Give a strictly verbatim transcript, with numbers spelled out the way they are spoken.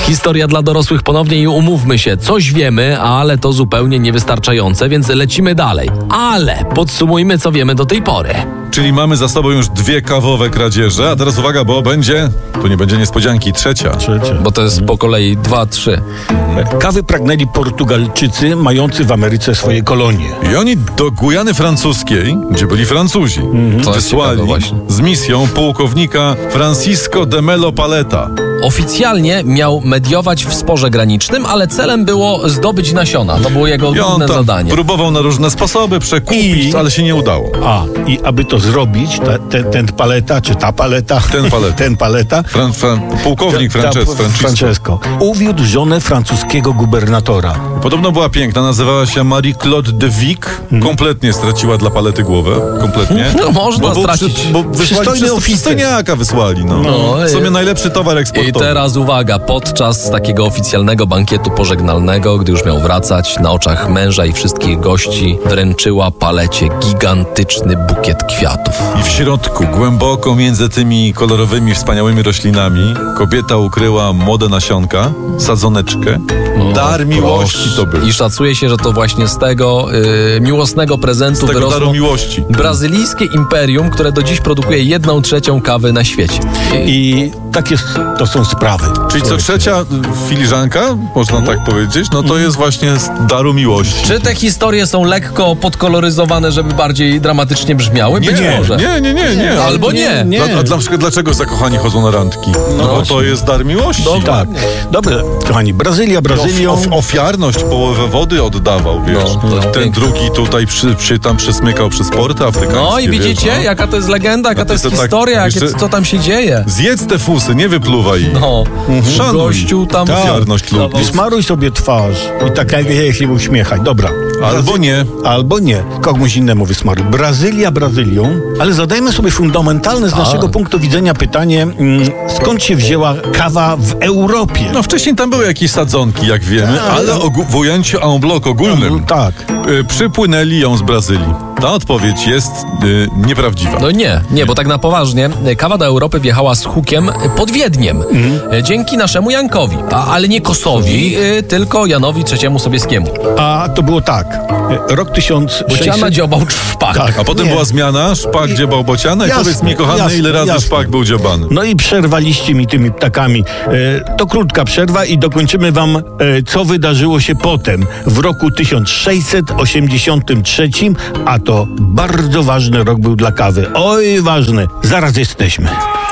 Historia dla dorosłych ponownie i umówmy się, coś wiemy, ale to zupełnie niewystarczające, więc lecimy dalej. Ale podsumujmy, co wiemy do tej pory. Czyli mamy za sobą już dwie kawowe kradzieże, a teraz uwaga, bo będzie, tu nie będzie niespodzianki, trzecia. Trzecia. Bo to jest po kolei dwa, trzy. Kawy pragnęli Portugalczycy mający w Ameryce swoje kolonie. I oni do Gujany Francuskiej, gdzie byli Francuzi, To jest wysłali ciekawe właśnie. z misją pułkownika Francisco de Melo Paleta. Oficjalnie miał mediować w sporze granicznym, ale celem było zdobyć nasiona. To było jego I on główne tam zadanie. próbował na różne sposoby przekupić, I- ale się nie udało. A, i aby to zrobić, ta, ten, ten paleta, czy ta paleta, Ten paleta. ten paleta, Fran, fran, pułkownik ta- Frances, ta- Francisco. Francesco, uwiódł żonę francuskiego gubernatora. Podobno była piękna, nazywała się Marie-Claude de Vic. Kompletnie straciła dla Palety głowę. Kompletnie. No, można bo, bo stracić. Przy, bo wysłali Przystojny przez, oficer. przystojniaka wysłali, no. No, W sumie najlepszy towar eksportowy. I teraz uwaga, podczas takiego oficjalnego bankietu pożegnalnego, gdy już miał wracać, na oczach męża i wszystkich gości wręczyła Palecie gigantyczny bukiet kwiatów. I w środku, głęboko między tymi kolorowymi, wspaniałymi roślinami, kobieta ukryła młode nasionka, sadzoneczkę. Dar miłości to był. I szacuje się, że to właśnie z tego y, miłosnego prezentu Z tego wyrosło daru miłości. brazylijskie imperium, które do dziś produkuje jedną trzecią kawy na świecie. I tak jest, to są sprawy. Czyli co trzecia y, filiżanka, można tak powiedzieć, no to jest właśnie z daru miłości. Czy te historie są lekko podkoloryzowane, żeby bardziej dramatycznie brzmiały? Być Nie, może. nie, nie, nie, nie. Albo nie. nie. Dla, a dla przykład dlaczego zakochani chodzą na randki? No, bo to jest dar miłości. No Tak. Dobrze, kochani, Brazylia, Brazylią. Of, ofiarność, połowę wody oddawał, wiesz. No, no, Ten pięknie. drugi tutaj przy, przy, tam przysmykał przez porty afrykańskie. No i wiesz, widzicie, no. jaka to jest legenda, jaka No to jest to tak, historia, wiesz, jakie, co- co tam się dzieje. Zjedz te fusy, nie wypluwaj ich. No, Szanuj. gościu tam... Tak. Ofiarność ludzi. I smaruj sobie twarz i tak jak się uśmiechać. Dobra. Albo nie. Albo nie. Komuś innemu wysmaruj. Brazylia Brazylią, ale zadajmy sobie fundamentalne z naszego punktu widzenia pytanie, mm, skąd się wzięła kawa w Europie? No wcześniej tam były jakieś sadzonki, jak wiemy, Tak. ale ogó- w ujęciu en bloc ogólnym Tak. y, przypłynęli ją z Brazylii. Ta odpowiedź jest y, nieprawdziwa. No nie, nie, bo tak na poważnie, kawa do Europy wjechała z hukiem pod Wiedniem. Mhm. Dzięki naszemu Jankowi. A, ale nie Kosowi, y, tylko Janowi trzeciemu Sobieskiemu. A to było tak. Rok tysiąc Bociana sześćset... dziobał szpak. Tak. A potem Nie. była zmiana, szpak dziobał bociana i Jasne, powiedz mi, kochany, jasne, ile razy jasne. szpak był dziobany? No i przerwaliście mi tymi ptakami. E, to krótka przerwa i dokończymy wam, e, co wydarzyło się potem, w roku tysiąc sześćset osiemdziesiątym trzecim, a to bardzo ważny rok był dla kawy. Oj, ważny. Zaraz jesteśmy.